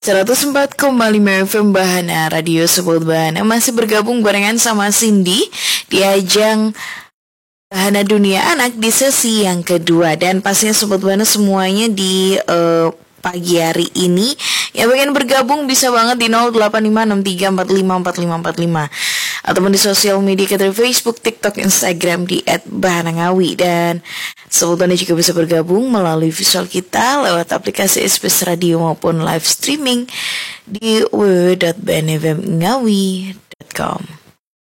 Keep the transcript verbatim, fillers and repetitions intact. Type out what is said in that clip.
seratus empat koma lima F M Bahana Radio Sobat Bahana. Masih bergabung barengan sama Cindy di ajang Bahana Dunia Anak di sesi yang kedua. Dan pastinya Sobat Bahana semuanya di uh, pagi hari ini yang pengen bergabung bisa banget di nol delapan lima enam tiga empat lima empat lima empat lima ataupun di sosial media kita di Facebook, TikTok, Instagram di et bahanangawi. Dan Sobat Bahana juga bisa bergabung melalui visual kita lewat aplikasi S B S Radio maupun live streaming di w w w dot b n f m ngawi dot com.